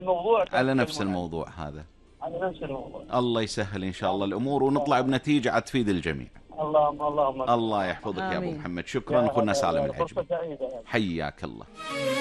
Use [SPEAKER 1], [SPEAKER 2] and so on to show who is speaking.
[SPEAKER 1] الموضوع
[SPEAKER 2] على نفس الموضوع هذا.
[SPEAKER 1] على نفس الموضوع.
[SPEAKER 2] الله يسهل إن شاء الله الأمور ونطلع بنتيجة تفيد الجميع.
[SPEAKER 1] اللهم
[SPEAKER 2] الله يحفظك يا أبو
[SPEAKER 3] آمين.
[SPEAKER 2] محمد. شكرا أخونا سالم العجمي.
[SPEAKER 1] فرصة سعيدة.
[SPEAKER 2] حياك الله.